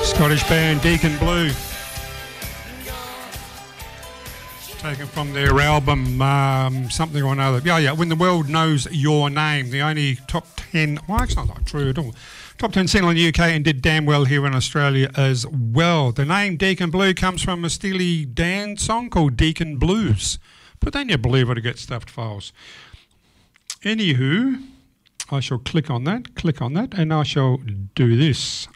Scottish band Deacon Blue, taken from their album something or another. Yeah, When the World Knows Your Name, the only top 10, well, it's not true at all, top 10 single in the UK, and did damn well here in Australia as well. The name Deacon Blue comes from a Steely Dan song called Deacon Blues, but then you believe it to get stuffed files. Anywho, I shall click on that, and I shall do this.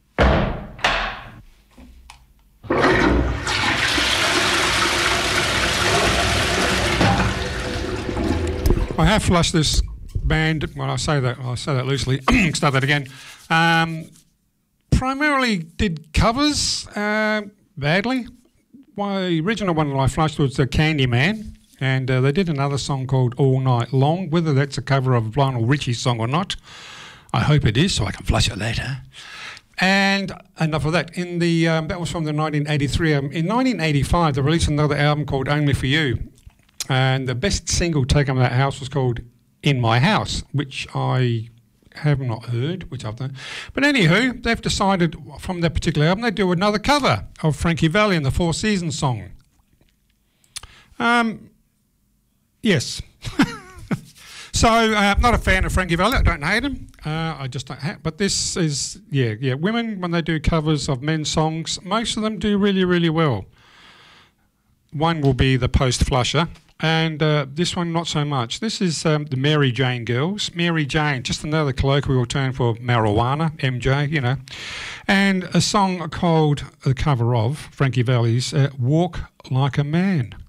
I have flushed this band, well, I say that loosely, start that again. Primarily did covers badly. My original one that I flushed was the Candyman, and they did another song called All Night Long. Whether that's a cover of Lionel Richie's song or not, I hope it is, so I can flush it later. And enough of that. In the that was from the 1983 album. In 1985, they released another album called Only For You. And the best single taken on that house was called In My House, which I have not heard, which I've done. But anywho, they've decided from that particular album they do another cover of Frankie Valli and the Four Seasons song. Yes. So, not a fan of Frankie Valli. I don't hate him. I just don't hate. But this is, yeah. Women, when they do covers of men's songs, most of them do really, really well. One will be the Post Flusher. And this one, not so much. This is the Mary Jane Girls. Mary Jane, just another colloquial term for marijuana, MJ, you know. And a song called, the cover of Frankie Valli's Walk Like a Man.